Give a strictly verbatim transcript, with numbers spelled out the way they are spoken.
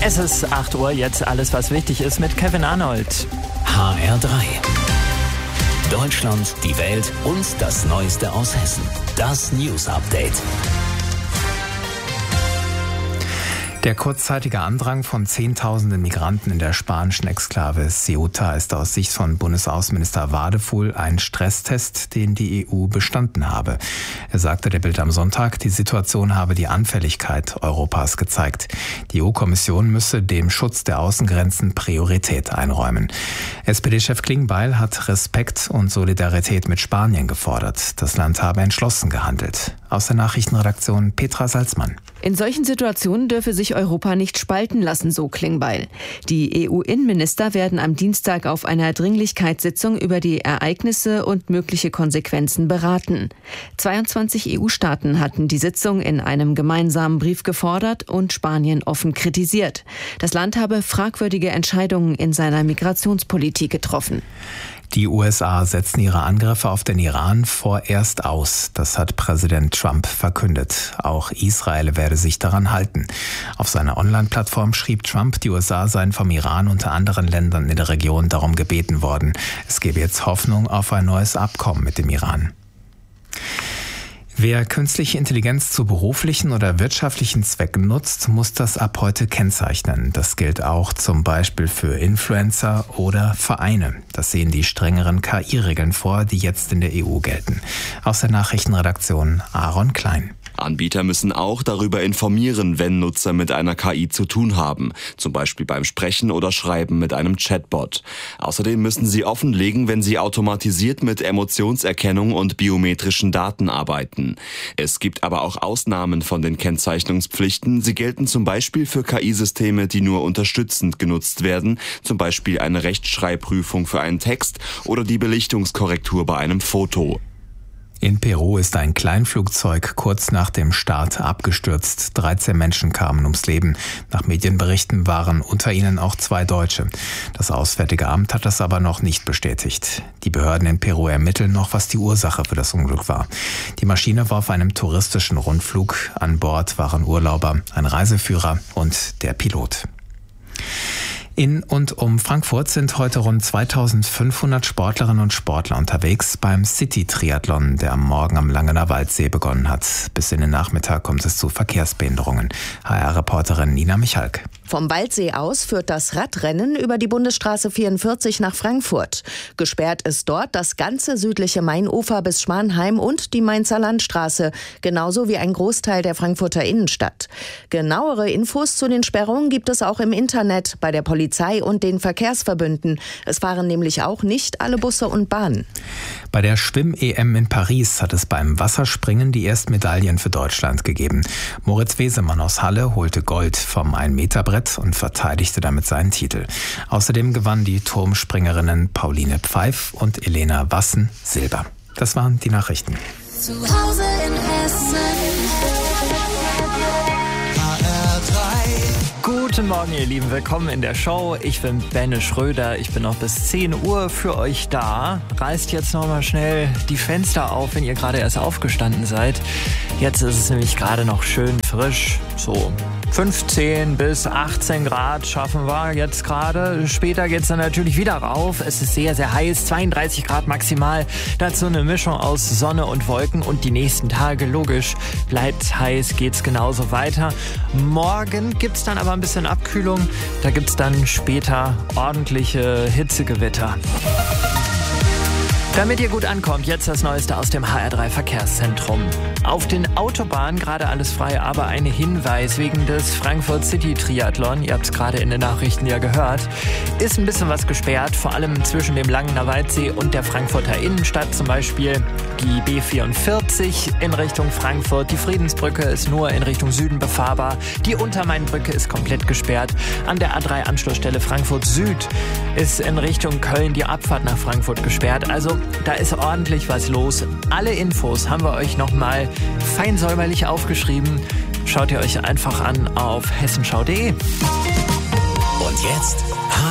Es ist acht Uhr, jetzt alles, was wichtig ist mit Kevin Arnold. H R drei. Deutschland, die Welt und das Neueste aus Hessen. Das News Update. Der kurzzeitige Andrang von Zehntausenden Migranten in der spanischen Exklave Ceuta ist aus Sicht von Bundesaußenminister Wadefuhl ein Stresstest, den die E U bestanden habe. Er sagte der Bild am Sonntag, die Situation habe die Anfälligkeit Europas gezeigt. Die E U-Kommission müsse dem Schutz der Außengrenzen Priorität einräumen. S P D-Chef Klingbeil hat Respekt und Solidarität mit Spanien gefordert. Das Land habe entschlossen gehandelt. Aus der Nachrichtenredaktion Petra Salzmann. In solchen Situationen dürfe sich Europa nicht spalten lassen, so Klingbeil. Die E U-Innenminister werden am Dienstag auf einer Dringlichkeitssitzung über die Ereignisse und mögliche Konsequenzen beraten. zweiundzwanzig E U-Staaten hatten die Sitzung in einem gemeinsamen Brief gefordert und Spanien offen kritisiert. Das Land habe fragwürdige Entscheidungen in seiner Migrationspolitik getroffen. Die U S A setzen ihre Angriffe auf den Iran vorerst aus. Das hat Präsident Trump verkündet. Auch Israel werde sich daran halten. Auf seiner Online-Plattform schrieb Trump, die U S A seien vom Iran unter anderen Ländern in der Region darum gebeten worden. Es gebe jetzt Hoffnung auf ein neues Abkommen mit dem Iran. Wer künstliche Intelligenz zu beruflichen oder wirtschaftlichen Zwecken nutzt, muss das ab heute kennzeichnen. Das gilt auch zum Beispiel für Influencer oder Vereine. Das sehen die strengeren K I-Regeln vor, die jetzt in der E U gelten. Aus der Nachrichtenredaktion Aaron Klein. Anbieter müssen auch darüber informieren, wenn Nutzer mit einer K I zu tun haben, zum Beispiel beim Sprechen oder Schreiben mit einem Chatbot. Außerdem müssen sie offenlegen, wenn sie automatisiert mit Emotionserkennung und biometrischen Daten arbeiten. Es gibt aber auch Ausnahmen von den Kennzeichnungspflichten. Sie gelten zum Beispiel für K I-Systeme, die nur unterstützend genutzt werden, zum Beispiel eine Rechtschreibprüfung für einen Text oder die Belichtungskorrektur bei einem Foto. In Peru ist ein Kleinflugzeug kurz nach dem Start abgestürzt. dreizehn Menschen kamen ums Leben. Nach Medienberichten waren unter ihnen auch zwei Deutsche. Das Auswärtige Amt hat das aber noch nicht bestätigt. Die Behörden in Peru ermitteln noch, was die Ursache für das Unglück war. Die Maschine war auf einem touristischen Rundflug. An Bord waren Urlauber, ein Reiseführer und der Pilot. In und um Frankfurt sind heute rund zweitausendfünfhundert Sportlerinnen und Sportler unterwegs beim City-Triathlon, der am Morgen am Langener Waldsee begonnen hat. Bis in den Nachmittag kommt es zu Verkehrsbehinderungen. H R-Reporterin Nina Michalk. Vom Waldsee aus führt das Radrennen über die Bundesstraße vierundvierzig nach Frankfurt. Gesperrt ist dort das ganze südliche Mainufer bis Schwanheim und die Mainzer Landstraße, genauso wie ein Großteil der Frankfurter Innenstadt. Genauere Infos zu den Sperrungen gibt es auch im Internet bei der Polizei und den Verkehrsverbünden. Es fahren nämlich auch nicht alle Busse und Bahnen. Bei der Schwimm-E M in Paris hat es beim Wasserspringen die ersten Medaillen für Deutschland gegeben. Moritz Wesemann aus Halle holte Gold vom ein Meter Brett und verteidigte damit seinen Titel. Außerdem gewannen die Turmspringerinnen Pauline Pfeif und Elena Wassen Silber. Das waren die Nachrichten. Zu Hause in Hessen. H R drei. Guten Morgen, ihr Lieben. Willkommen in der Show. Ich bin Benne Schröder. Ich bin noch bis zehn Uhr für euch da. Reißt jetzt noch mal schnell die Fenster auf, wenn ihr gerade erst aufgestanden seid. Jetzt ist es nämlich gerade noch schön frisch. So fünfzehn bis achtzehn Grad schaffen wir jetzt gerade. Später geht es dann natürlich wieder rauf. Es ist sehr, sehr heiß. zweiunddreißig Grad maximal. Dazu eine Mischung aus Sonne und Wolken. Und die nächsten Tage, logisch, bleibt heiß, geht's genauso weiter. Morgen gibt's dann aber ein bisschen Abkühlung. Da gibt's dann später ordentliche Hitzegewitter. Damit ihr gut ankommt, jetzt das Neueste aus dem H R drei Verkehrszentrum. Auf den Autobahnen gerade alles frei, aber ein Hinweis wegen des Frankfurt City Triathlon, ihr habt es gerade in den Nachrichten ja gehört, ist ein bisschen was gesperrt, vor allem zwischen dem Langener Waldsee und der Frankfurter Innenstadt, zum Beispiel die B vierundvierzig in Richtung Frankfurt, die Friedensbrücke ist nur in Richtung Süden befahrbar, die Untermainbrücke ist komplett gesperrt, an der A drei Anschlussstelle Frankfurt Süd ist in Richtung Köln die Abfahrt nach Frankfurt gesperrt, also da ist ordentlich was los. Alle Infos haben wir euch nochmal fein säuberlich aufgeschrieben. Schaut ihr euch einfach an auf hessenschau punkt de. Und jetzt